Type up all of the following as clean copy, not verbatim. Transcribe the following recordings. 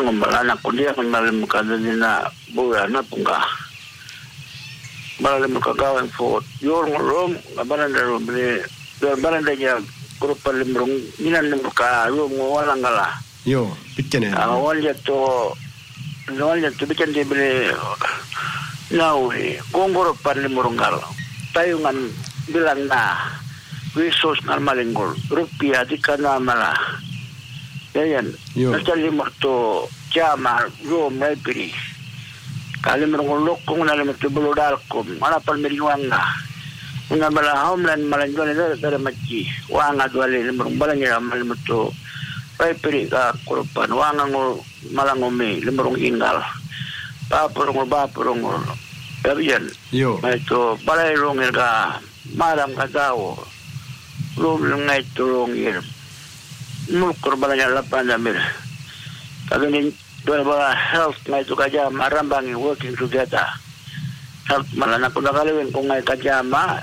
malana kundi ang malim kada nina buya na punga. Malim kagawan po yung rom baranda rom ni baranda niya grupo limrong ninan ka rom walang gala. Yo, pitchen Awalnya to bikin dia beli naui kongor limronggal. Tayungan bilang na wisos ngal malinggol rupiah di kana malah. Yan. Nastali mo to jama rom may pili. Kali merongolok kung nalim to bulodal ko. Mana palmeriwang na. Una mala homeland malanjol na dari maji. Wanga duali limrong balanya malim to may pili ka kurupan. Wanga ngo malangumi limrong ingal. Bapurong. Yan. May to balay rongil ka maram ka tao. Rom ngay to rongil. Mulkur balanya lapan damir. Kalau ni dua bala health ngai tu kaja marambang working together. Health malah nak kuda kalawin kung ngai kaja ma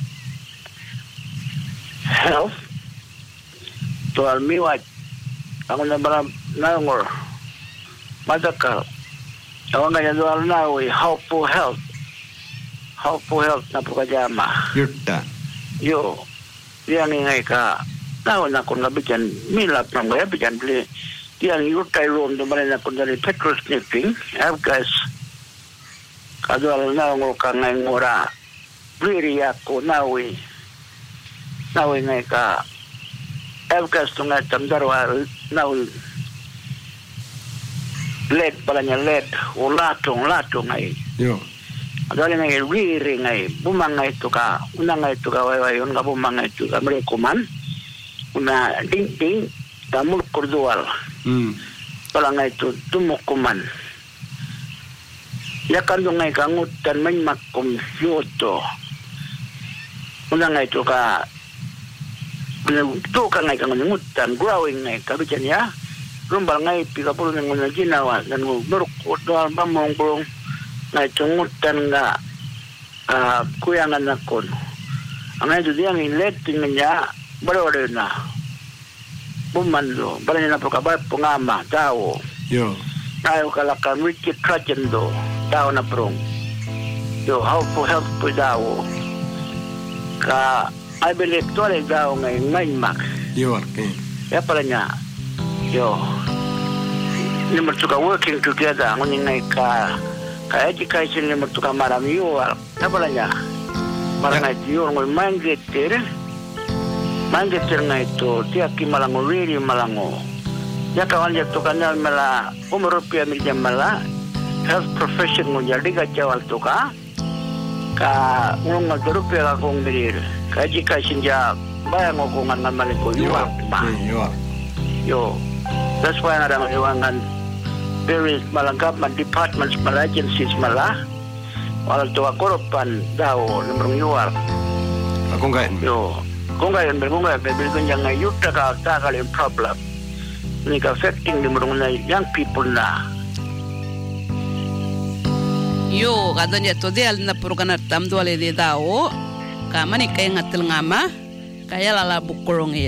health. Tual miwat. Ako na baram nangor. Madakal. Ako nga yan tual nawi hopeful health. Hopeful health na po kaja ma. Yurta. Yo. Yang ngai ka. Now na kun ngabijan milap nang gaya bijan beli dia ngikut rom di mana kun dari petrol sniffing gas kadal na ngol ngai ngora beli aku nawi ngai ka gas tu ngai tamdarwa nawi led balanya led ulatung ngai Yo. adal ngai riri ngai bumang ngai tu ka unang ngai tu ka wai un ka bumang ngai tu ka merekuman una ding tamul kurdual palangay itu tumukuman ya kandung ngay kangutan may makum yoto una ngay itu ka tu ka ngay kangutan growing ngay kabijan ya rumbal ngay pikapulo ng mga ginawa dan merukot doal bamongkrong ngay tungutan nga kuyangan akon ang ngay itu dia ngilet tingnya baru na bumando baranya na pagkabay pungama tao Yo. Tayo kalakan Richard Trajan do tao na prong yo hopeful health po tao ka I believe to ay tao ngayon mak Yo, okay. ya pala niya yo ni mertuka working together ngunin ngay ka education ni mertuka marami yo ya pala niya marangay yo ngoy Manggetir nga ito, tiyaki malango, really malango. Ya kawan ya to kanal mala, umurupiah milya mala, health profession mo ya, di ka jawal to ka ngong magrupiah ka kong milir. Kaji ka sinja, bayang mo kung nga maliko, yuwak ba? Yo, that's why nga lang iwangan, various malang government departments, mala agencies mala, wala to akurupan daw, lumrong yuwak. Ako ngayon. Yo. Kung ngayon, yang ngayon takal yung problem. Ini affecting the young people na. Yo, kadanya to dia na purukana tamdo ale de dao. Ka mani kay ngatil ngama, kaya lala bukurong